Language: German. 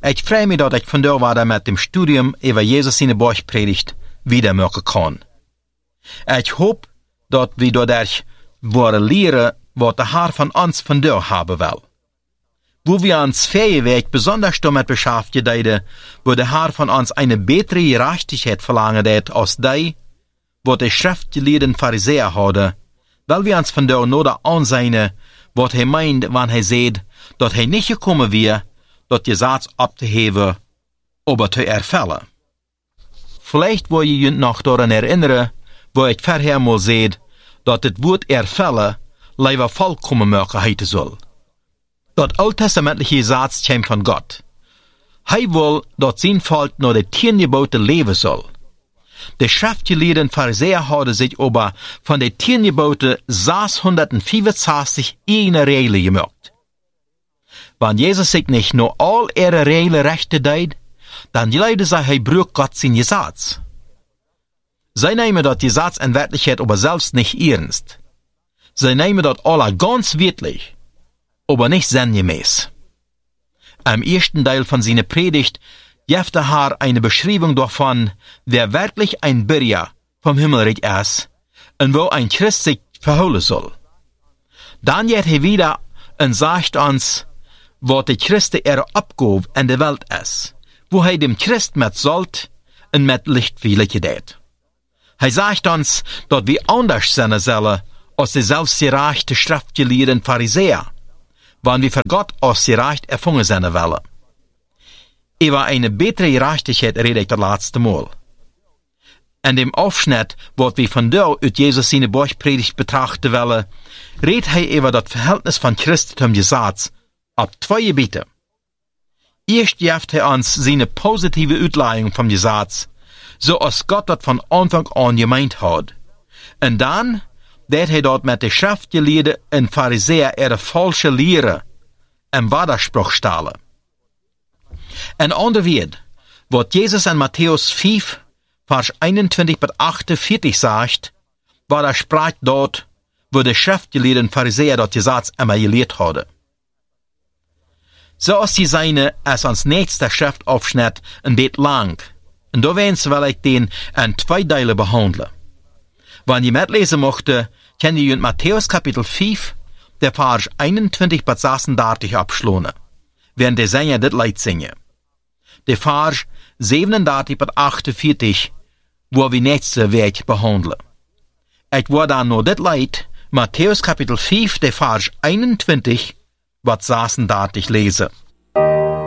Ik freue mich, dat ik vandaag weer met dem Studium über Jesus in de Bergpredigt wieder maken kan. Ik hoop dat we dadurch worden leren wat de Herr van ons vandaag hebben wil. Wo wir uns Ferienweg besonders damit beschäftigen, wo der Herr von uns eine bessere Gerechtigkeit verlangen hat, als die, was die schriftgelehrten Pharisäer hadden, weil wir uns von der Not ansehen, was er meint, wenn er sagt, dass er nicht gekommen wäre, das Gesetz abzuheben, aber zu erfüllen. Vielleicht wollt ihr euch noch daran erinnern, wo ich vorher mal seht, dass das Wort erfüllen leider vollkommen Möglichkeit soll. Das alttestamentliche Gesetz kommt von Gott. Er will, dass sein Volk nur die 10 Gebote leben soll. Die schriftgelehrten Pharisäer haben sich aber von den 10 Geboten 665 eine Regel gemacht. Wenn Jesus sich nicht nur all ihre Regeln rechte deed, dann leiden sie, er braucht Gott sein Gesetz. Sie nehmen das Gesetz in Wirklichkeit aber selbst nicht ernst. Sie nehmen das alle ganz wirklich, aber nicht sinngemäß. Im ersten Teil von seiner Predigt gibt der Herr eine Beschreibung davon, wer wirklich ein Bürger vom Himmelreich ist und wo ein Christ sich verholen soll. Dann geht er wieder und sagt uns, was die Christen ihre Abgabe in der Welt ist, wo er dem Christ mit Salz und mit Licht vergleicht. Er sagt uns, dass wir anders sein sollen als die selbstgerechte schriftgelehrten Pharisäer, wann wir für Gott als gerecht erfangen sein wollen. Über eine bessere Gerechtigkeit rede ich das letzte Mal. In dem Aufschnitt, wo wir von da aus Jesus seine Bergpredigt betrachten wollen, redet er über das Verhältnis von Christus zum Gesetz ab 2 Gebiete. Erst gibt er uns seine positive Auslegung vom Gesetz, so als Gott das von Anfang an gemeint hat. Und dann wird er dort mit der Schriftgelehrten und Pharisäer ihre falsche Lehre im Widerspruch stellen. Ein anderer Wort, was Jesus in Matthäus 5, Vers 21 bis 48 sagt, war der Sprach dort, wo die Schriftgelehrten Pharisäer das Gesetz einmal gelehrt haben. So ist die seine als uns nächster Schriftaufschnitt ein bisschen lang, und da will ich den in 2 Teile behandeln. Wenn ihr mitlesen möchte, könnt ihr in Matthäus Kapitel 5, der Vers 21 bis 36 abschließen, während der Sänger das Lied singen. Der Vers 37 bis 48, wo wir nächste Weg behandeln. Ich werde dann nur das Lied, Matthäus Kapitel 5, der Vers 21 bis 36 lesen.